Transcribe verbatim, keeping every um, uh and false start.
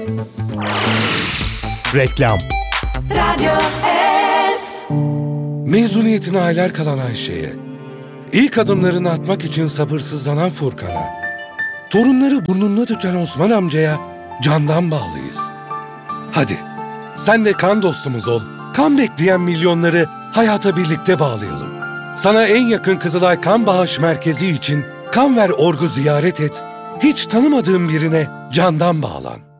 Reklam. Radyo S. Mezuniyetine aylar kalan Ayşe'ye, ilk adımlarını atmak için sabırsızlanan Furkan'a, torunları burnunda tüten Osman amcaya candan bağlıyız. Hadi, sen de kan dostumuz ol. Kan bekleyen milyonları hayata birlikte bağlayalım. Sana en yakın Kızılay Kan Bağış Merkezi için Kan Ver Org'u ziyaret et. Hiç tanımadığın birine candan bağlan.